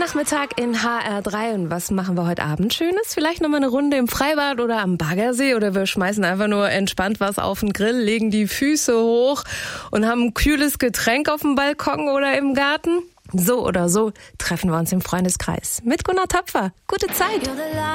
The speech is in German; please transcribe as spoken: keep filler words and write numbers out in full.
Nachmittag in H R drei. Und was machen wir heute Abend Schönes? Vielleicht nochmal eine Runde im Freibad oder am Baggersee, oder wir schmeißen einfach nur entspannt was auf den Grill, legen die Füße hoch und haben ein kühles Getränk auf dem Balkon oder im Garten. So oder so treffen wir uns im Freundeskreis mit Gunnar Töpfer. Gute Zeit!